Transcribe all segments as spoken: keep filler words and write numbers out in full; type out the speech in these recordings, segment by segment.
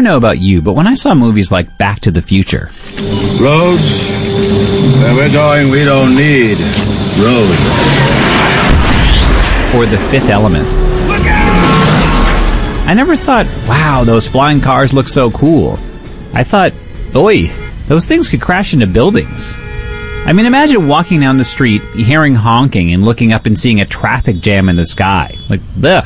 don't know about you, but when I saw movies like Back to the Future... Roads? Where we're going, we don't need roads. Or The Fifth Element. Look out! I never thought, wow, those flying cars look so cool. I thought, oi, those things could crash into buildings. I mean, imagine walking down the street, hearing honking, and looking up and seeing a traffic jam in the sky. Like, ugh.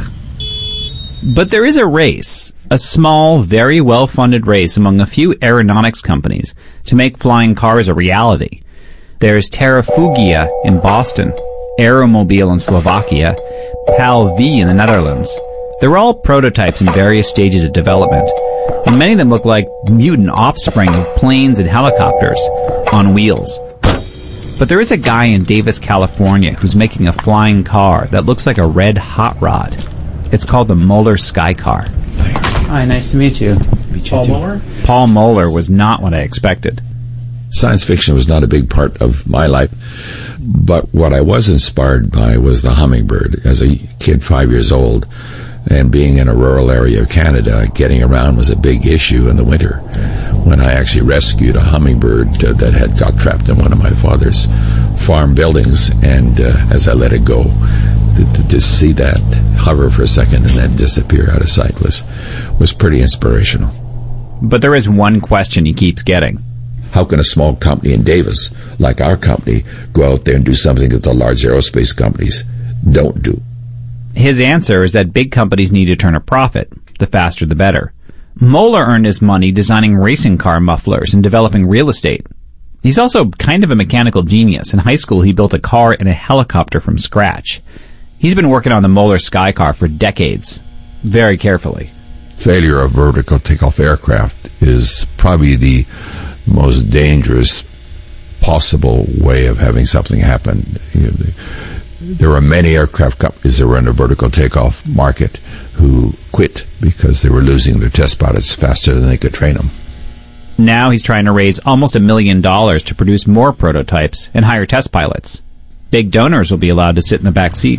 But there is a race, a small, very well-funded race among a few aeronautics companies to make flying cars a reality. There's Terrafugia in Boston, Aeromobile in Slovakia, P A L V in the Netherlands. They're all prototypes in various stages of development, and many of them look like mutant offspring of planes and helicopters on wheels. But there is a guy in Davis, California, who's making a flying car that looks like a red hot rod. It's called the Moeller Skycar. Hi, nice to meet you. Paul Moeller? Paul Moeller was not what I expected. Science fiction was not a big part of my life, but what I was inspired by was the hummingbird. As a kid, five years old, and being in a rural area of Canada, getting around was a big issue in the winter. When I actually rescued a hummingbird uh, that had got trapped in one of my father's farm buildings, and uh, as I let it go, to, to, to see that hover for a second and then disappear out of sight was was pretty inspirational. But there is one question he keeps getting. How can a small company in Davis, like our company, go out there and do something that the large aerospace companies don't do? His answer is that big companies need to turn a profit. The faster the better. Moeller earned his money designing racing car mufflers and developing real estate. He's also kind of a mechanical genius. In high school, he built a car and a helicopter from scratch. He's been working on the Moeller Skycar for decades, very carefully. Failure of vertical takeoff aircraft is probably the most dangerous possible way of having something happen. You know, the, There were many aircraft companies that were in the vertical takeoff market who quit because they were losing their test pilots faster than they could train them. Now he's trying to raise almost a million dollars to produce more prototypes and hire test pilots. Big donors will be allowed to sit in the back seat.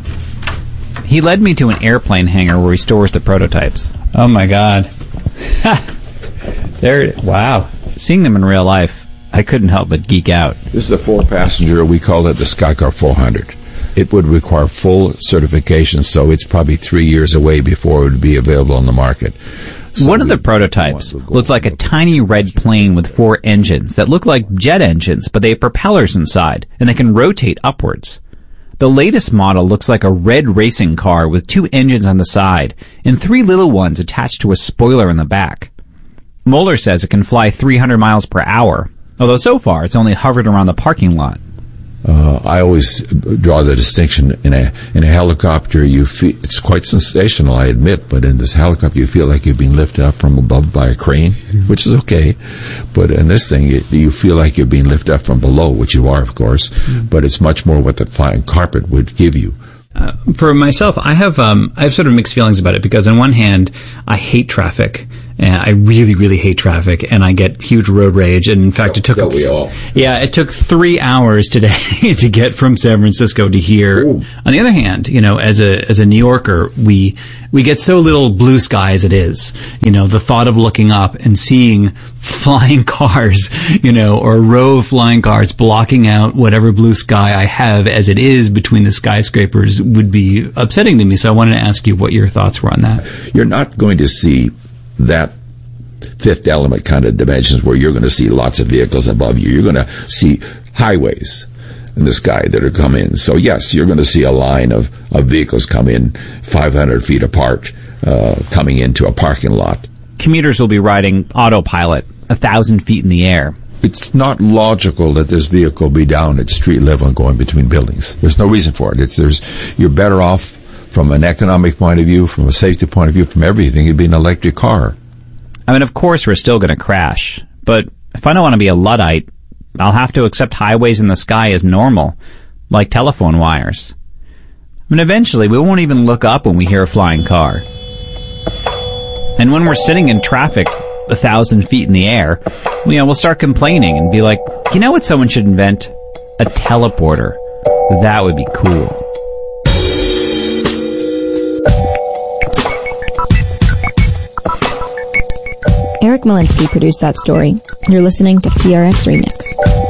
He led me to an airplane hangar where he stores the prototypes. Oh my God. There, wow. Seeing them in real life, I couldn't help but geek out. This is a four-passenger, we call it the Skycar four hundred. It would require full certification, so it's probably three years away before it would be available on the market. So One of the prototypes looked like a tiny red plane with four engines that look like jet engines, but they have propellers inside, and they can rotate upwards. The latest model looks like a red racing car with two engines on the side and three little ones attached to a spoiler in the back. Moeller says it can fly three hundred miles per hour, although so far it's only hovered around the parking lot. Uh, I always draw the distinction in a in a helicopter. You feel it's quite sensational, I admit, but in this helicopter, you feel like you're being lifted up from above by a crane, mm-hmm. which is okay. But in this thing, you, you feel like you're being lifted up from below, which you are, of course. Mm-hmm. But it's much more what the flying carpet would give you. Uh, for myself, I have um, I have sort of mixed feelings about it because on one hand, I hate traffic. And I really, really hate traffic, and I get huge road rage. And in fact, it took Don't we all? yeah, it took three hours today to get from San Francisco to here. Ooh. On the other hand, you know, as a as a New Yorker, we we get so little blue sky as it is. You know, the thought of looking up and seeing flying cars, you know, or a row of flying cars blocking out whatever blue sky I have as it is between the skyscrapers would be upsetting to me. So I wanted to ask you what your thoughts were on that. You're not going to see that Fifth Element kind of dimensions where you're going to see lots of vehicles above you. You're going to see highways in the sky that are coming in. So yes, you're going to see a line of, of vehicles come in five hundred feet apart, uh, coming into a parking lot. Commuters will be riding autopilot a thousand feet in the air. It's not logical that this vehicle be down at street level and going between buildings. There's no reason for it. It's there's you're better off from an economic point of view, from a safety point of view, from everything. It'd be an electric car. I mean, of course, we're still going to crash. But if I don't want to be a Luddite, I'll have to accept highways in the sky as normal, like telephone wires. I mean, eventually, we won't even look up when we hear a flying car. And when we're sitting in traffic a thousand feet in the air, you know, we'll start complaining and be like, you know what someone should invent? A teleporter. That would be cool. Eric Malinsky produced that story. You're listening to P R X Remix.